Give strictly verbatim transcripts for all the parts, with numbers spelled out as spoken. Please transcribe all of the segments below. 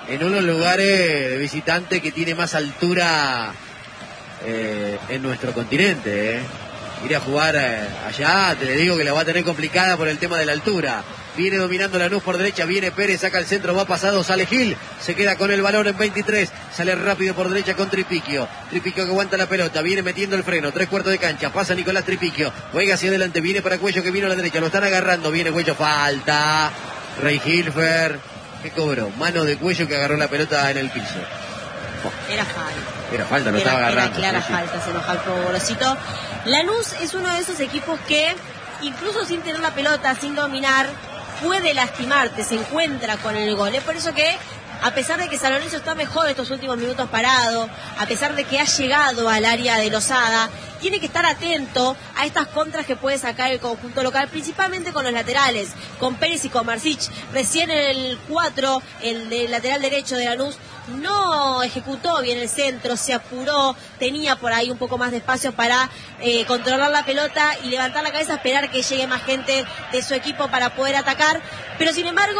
en unos lugares de visitante que tiene más altura eh, en nuestro continente. Eh. Ir a jugar eh, allá, te le digo que la va a tener complicada por el tema de la altura. Viene dominando Lanús por derecha, viene Pérez, saca el centro, va pasado, sale Gil, se queda con el balón en veintitrés, sale rápido por derecha con Tripiquio, Tripiquio que aguanta la pelota, viene metiendo el freno, tres cuartos de cancha, pasa Nicolás Tripiquio, juega hacia adelante, viene para Cuello que vino a la derecha, lo están agarrando, viene Cuello, falta, Rey Hilfer, ¿qué cobró? Mano de Cuello que agarró la pelota en el piso. Oh. Era falta. Era falta, lo era, estaba agarrando. Era clara sí, falta, sí. Se enojó el Gorosito. Lanús es uno de esos equipos que, incluso sin tener la pelota, sin dominar, puede lastimarte, se encuentra con el gol. Es por eso que, a pesar de que San Lorenzo está mejor estos últimos minutos parado, a pesar de que ha llegado al área de Losada, tiene que estar atento a estas contras que puede sacar el conjunto local, principalmente con los laterales, con Pérez y con Marcich. Recién el cuatro, el del lateral derecho de Lanús, no ejecutó bien el centro, se apuró, tenía por ahí un poco más de espacio para eh, controlar la pelota y levantar la cabeza, esperar que llegue más gente de su equipo para poder atacar, pero sin embargo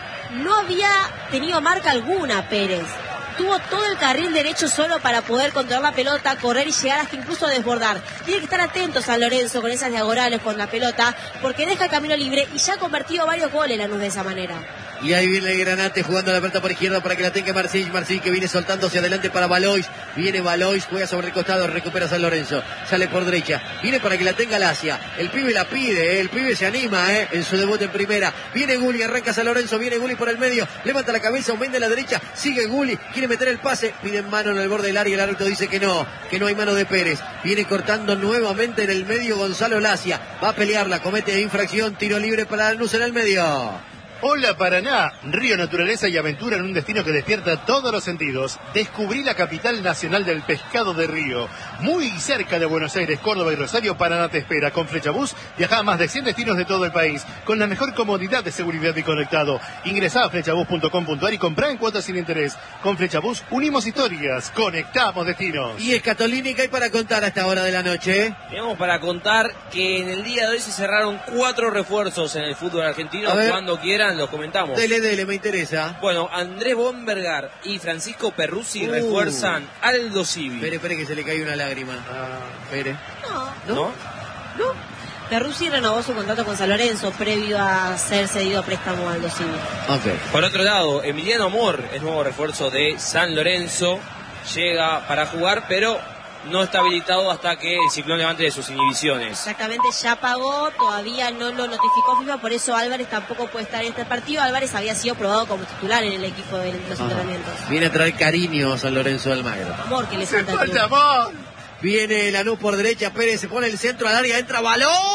no había tenido marca alguna Pérez. Tuvo todo el carril derecho solo para poder controlar la pelota, correr y llegar hasta incluso desbordar. Tiene que estar atento San Lorenzo con esas diagonales con la pelota, porque deja el camino libre y ya ha convertido varios goles Lanús de esa manera. Y ahí viene el Granate jugando la pelota por izquierda para que la tenga Marcich. Marcich que viene soltando hacia adelante para Valois. Viene Valois, juega sobre el costado, recupera San Lorenzo. Sale por derecha. Viene para que la tenga Lacia. El pibe la pide, ¿eh? El pibe se anima ¿eh? en su debut en primera. Viene Gulli, arranca San Lorenzo. Viene Gulli por el medio. Levanta la cabeza, aumenta a la derecha. Sigue Gulli, quiere meter el pase. Pide mano en el borde del área. El árbitro dice que no, que no hay mano de Pérez. Viene cortando nuevamente en el medio Gonzalo Lacia. Va a pelearla, comete infracción. Tiro libre para Lanús en el medio. Hola Paraná, río, naturaleza y aventura en un destino que despierta todos los sentidos. Descubrí la capital nacional del pescado de río. Muy cerca de Buenos Aires, Córdoba y Rosario, Paraná te espera. Con Flechabús viaja a más de cien destinos de todo el país, con la mejor comodidad de seguridad y conectado. Ingresá a flechabús punto com punto ar y comprá en cuotas sin interés. Con Flechabús unimos historias, conectamos destinos. Y Escatolini, ¿qué hay para contar a esta hora de la noche? Tenemos para contar que en el día de hoy se cerraron cuatro refuerzos en el fútbol argentino. Cuando quieran los comentamos. Dele, dele, me interesa. Bueno, Andrés Bombergar y Francisco Perruzzi uh. refuerzan Aldo Civi. Espere, espere que se le cae una lágrima. Ah, espere. No. ¿No? No. Perruzzi renovó su contrato con San Lorenzo previo a ser cedido a préstamo a Aldo Civi. Okay. Por otro lado, Emiliano Amor es nuevo refuerzo de San Lorenzo. Llega para jugar, pero no está habilitado hasta que el Ciclón levante de sus inhibiciones. Exactamente, ya pagó, todavía no lo notificó FIFA, por eso Álvarez tampoco puede estar en este partido. Álvarez había sido probado como titular en el equipo de los Ajá. entrenamientos. Viene a traer cariño San Lorenzo de Almagro. Amor que le falta. ¡Falta amor! Viene Lanús por derecha, Pérez se pone el centro al área, entra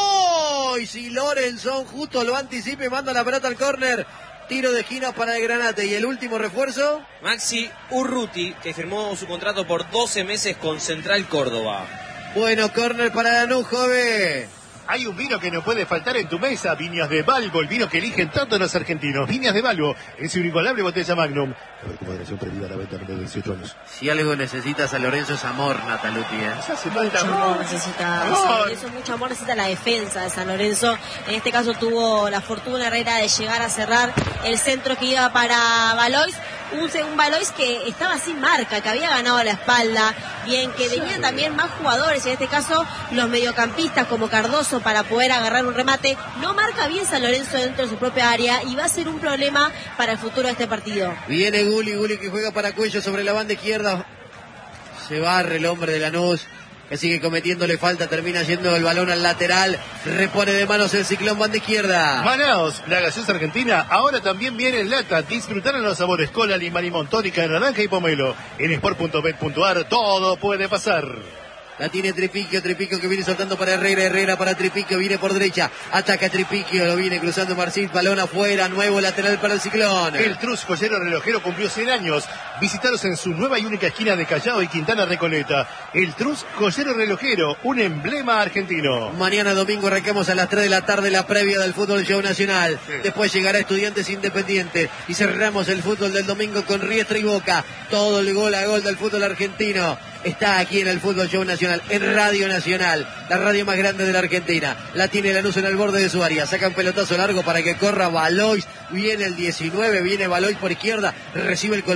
Valois y Lorenzo justo lo anticipa y manda la pelota al córner. Tiro de esquina para el Granate. ¿Y el último refuerzo? Maxi Urruti, que firmó su contrato por doce meses con Central Córdoba. Bueno, córner para Lanús, joven. Hay un vino que no puede faltar en tu mesa, Viñas de Balbo, el vino que eligen tantos los argentinos. Viñas de Balbo, en su inigualable botella Magnum. La recuperación previa a la venta de dieciocho años. Si algo necesita San Lorenzo es amor, Nataluti. ¿eh? Mucho amor necesita San Lorenzo, mucho amor necesita la defensa de San Lorenzo. En este caso tuvo la fortuna Herrera de llegar a cerrar el centro que iba para Valois. Un, un Valois que estaba sin marca, que había ganado la espalda, bien, que venían también más jugadores, en este caso los mediocampistas como Cardoso para poder agarrar un remate. No marca bien San Lorenzo dentro de su propia área y va a ser un problema para el futuro de este partido. Viene Gulli, Gulli que juega para Cuello sobre la banda izquierda. Se barre el hombre de Lanús, que sigue cometiéndole falta, termina yendo el balón al lateral, repone de manos el Ciclón, banda izquierda. Manaos, la gaseosa argentina, ahora también viene en lata. Disfrutaron los sabores cola, lima, limón, tónica, naranja y pomelo. En sport punto bet punto ar todo puede pasar. La tiene Tripiquio, Tripiquio que viene soltando para Herrera, Herrera para Tripiquio, viene por derecha, ataca Tripiquio, lo viene cruzando Marcís, balón afuera, nuevo lateral para el Ciclón. El Trus Joyero Relojero cumplió cien años, visitaros en su nueva y única esquina de Callao y Quintana Recoleta. El Trus Joyero Relojero, un emblema argentino. Mañana domingo arrancamos a las tres de la tarde la previa del fútbol show nacional, sí. Después llegará Estudiantes Independiente y cerramos el fútbol del domingo con Riestra y Boca. Todo el gol a gol del fútbol argentino está aquí en el fútbol show nacional, en Radio Nacional, la radio más grande de la Argentina. La tiene Lanús en el borde de su área, saca un pelotazo largo para que corra Valois, viene el diecinueve, viene Valois por izquierda, recibe el